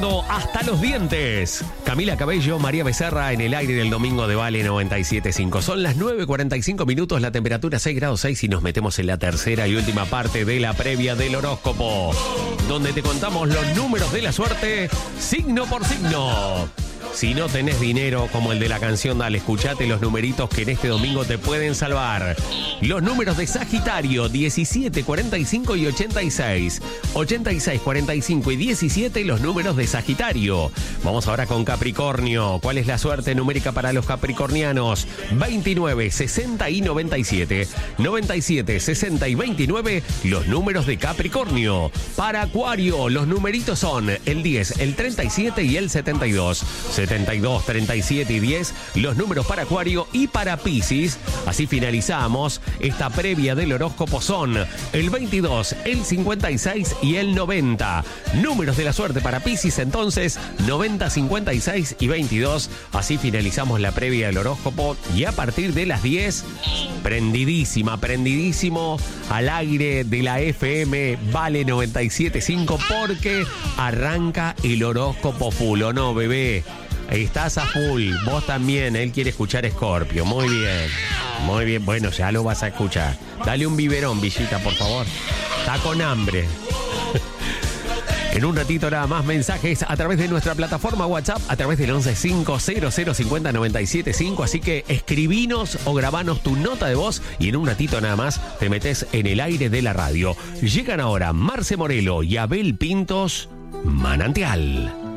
Hasta los dientes. Camila Cabello, María Becerra en el aire del domingo de Vale 97.5. Son las 9:45 minutos, la temperatura 6 grados 6 y nos metemos en la tercera y última parte de la previa del horóscopo, donde te contamos los números de la suerte, signo por signo. Si no tenés dinero como el de la canción, dale, escuchate los numeritos que en este domingo te pueden salvar. Los números de Sagitario, 17, 45 y 86. 86, 45 y 17, los números de Sagitario. Vamos ahora con Capricornio. ¿Cuál es la suerte numérica para los capricornianos? 29, 60 y 97. 97, 60 y 29, los números de Capricornio. Para Acuario, los numeritos son el 10, el 37 y el 72. 72, 37 y 10, los números para Acuario. Y para Piscis, así finalizamos esta previa del horóscopo, son el 22, el 56 y el 90. Números de la suerte para Piscis, entonces, 90, 56 y 22. Así finalizamos la previa del horóscopo y a partir de las 10, prendidísimo al aire de la FM Vale 97.5 porque arranca el horóscopo full, ¿o no, bebé? Estás a full, vos también, él quiere escuchar Scorpio, muy bien, bueno, ya lo vas a escuchar. Dale un biberón, Villita, por favor, está con hambre. En un ratito nada más mensajes a través de nuestra plataforma WhatsApp, a través del 1150050975, así que escribinos o grabanos tu nota de voz y en un ratito nada más te metes en el aire de la radio. Llegan ahora Marce Morelo y Abel Pintos, Manantial.